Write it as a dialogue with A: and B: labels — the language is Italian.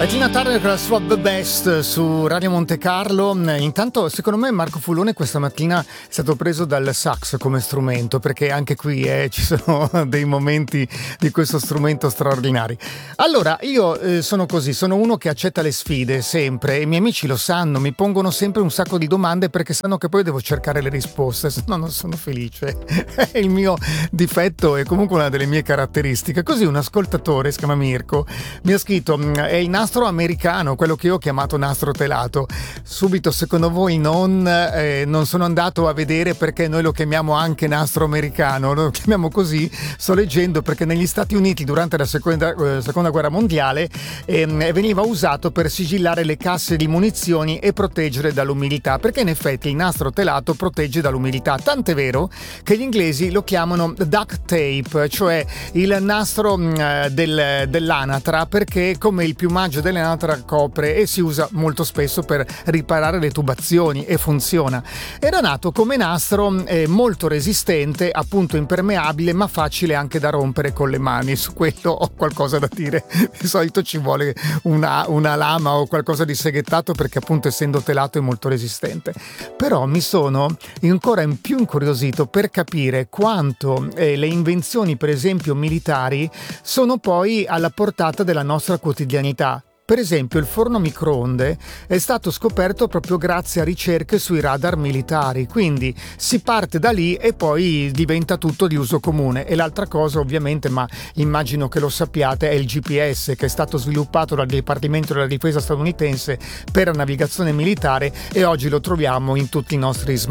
A: Tina Turner con la sua The Best su Radio Monte Carlo. Intanto secondo me Marco Fullone questa mattina è stato preso dal sax come strumento, perché anche qui ci sono dei momenti di questo strumento straordinari. Allora io sono così, sono uno che accetta le sfide sempre, e i miei amici lo sanno, mi pongono sempre un sacco di domande perché sanno che poi devo cercare le risposte, se no non sono felice. È il mio difetto e comunque una delle mie caratteristiche. Così un ascoltatore, si chiama Mirko, mi ha scritto: è il nastro americano, quello che io ho chiamato nastro telato. Subito, secondo voi non sono andato a vedere perché noi lo chiamiamo anche nastro americano, lo chiamiamo così, sto leggendo, perché negli Stati Uniti durante la seconda guerra mondiale veniva usato per sigillare le casse di munizioni e proteggere dall'umidità, perché in effetti il nastro telato protegge dall'umidità, tant'è vero che gli inglesi lo chiamano duct tape, cioè il nastro dell'anatra, perché come il piumaggio dell'anatra copre e si usa molto spesso per riparare le tubazioni e funziona. Era nato come nastro molto resistente, appunto impermeabile, ma facile anche da rompere con le mani. Su quello ho qualcosa da dire. Di solito ci vuole una lama o qualcosa di seghettato, perché appunto essendo telato è molto resistente. Però mi sono ancora in più incuriosito per capire quanto le invenzioni, per esempio militari, sono poi alla portata della nostra quotidianità. Per esempio il forno a microonde è stato scoperto proprio grazie a ricerche sui radar militari, quindi si parte da lì e poi diventa tutto di uso comune. E l'altra cosa ovviamente, ma immagino che lo sappiate, è il GPS, che è stato sviluppato dal Dipartimento della Difesa statunitense per la navigazione militare, e oggi lo troviamo in tutti i nostri smartphone.